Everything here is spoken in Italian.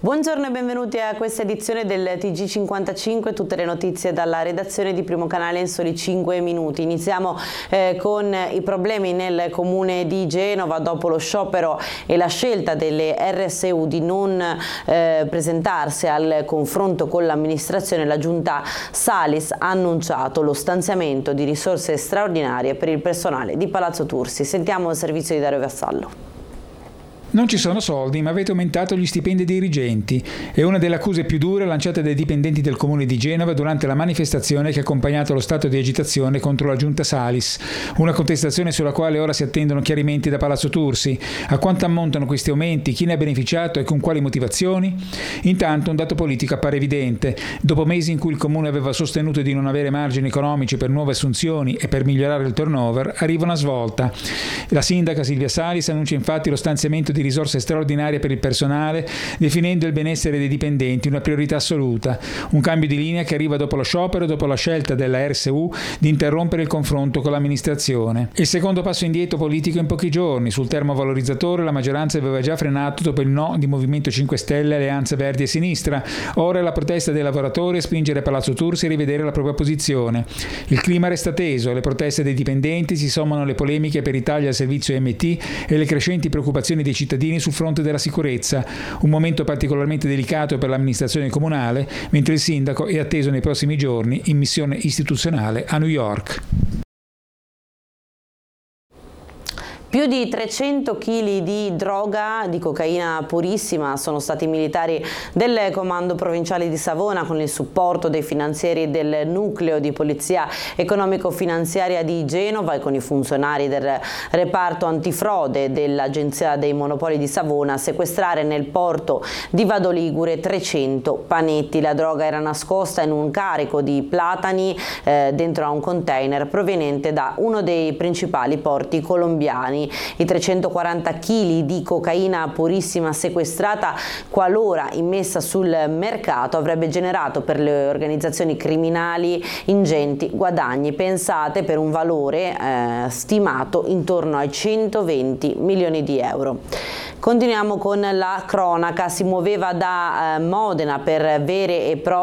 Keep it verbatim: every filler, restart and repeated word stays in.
Buongiorno e benvenuti a questa edizione del T G cinquantacinque, tutte le notizie dalla redazione di Primo Canale in soli cinque minuti. Iniziamo eh, con i problemi nel comune di Genova dopo lo sciopero e la scelta delle R S U di non eh, presentarsi al confronto con l'amministrazione. La giunta Salis ha annunciato lo stanziamento di risorse straordinarie per il personale di Palazzo Tursi. Sentiamo il servizio di Dario Vassallo. Non ci sono soldi, ma avete aumentato gli stipendi dei dirigenti. È una delle accuse più dure lanciate dai dipendenti del comune di Genova durante la manifestazione che ha accompagnato lo stato di agitazione contro la giunta Salis. Una contestazione sulla quale ora si attendono chiarimenti da Palazzo Tursi. A quanto ammontano questi aumenti, chi ne ha beneficiato e con quali motivazioni? Intanto un dato politico appare evidente. Dopo mesi in cui il comune aveva sostenuto di non avere margini economici per nuove assunzioni e per migliorare il turnover, arriva una svolta. La sindaca Silvia Salis annuncia infatti lo stanziamento di risorse straordinarie per il personale, definendo il benessere dei dipendenti una priorità assoluta. Un cambio di linea che arriva dopo lo sciopero e dopo la scelta della R S U di interrompere il confronto con l'amministrazione. Il secondo passo indietro politico in pochi giorni. Sul termovalorizzatore la maggioranza aveva già frenato dopo il no di Movimento cinque Stelle, Alleanza Verdi e Sinistra. Ora è la protesta dei lavoratori a spingere Palazzo Tursi a rivedere la propria posizione. Il clima resta teso, alle proteste dei dipendenti si sommano le polemiche per i tagli al servizio M T e le crescenti preoccupazioni dei cittadini sul fronte della sicurezza, un momento particolarmente delicato per l'amministrazione comunale, mentre il sindaco è atteso nei prossimi giorni in missione istituzionale a New York. Più di trecento chili di droga, di cocaina purissima, sono stati i militari del Comando Provinciale di Savona con il supporto dei finanzieri del Nucleo di Polizia Economico-Finanziaria di Genova e con i funzionari del reparto antifrode dell'Agenzia dei Monopoli di Savona a sequestrare nel porto di Vado Ligure trecento panetti. La droga era nascosta in un carico di platani eh, dentro a un container proveniente da uno dei principali porti colombiani. I trecentoquaranta chili di cocaina purissima sequestrata, qualora immessa sul mercato, avrebbe generato per le organizzazioni criminali ingenti guadagni, pensate per un valore eh, stimato intorno ai centoventi milioni di euro. Continuiamo con la cronaca. Si muoveva da eh, Modena per vere e proprie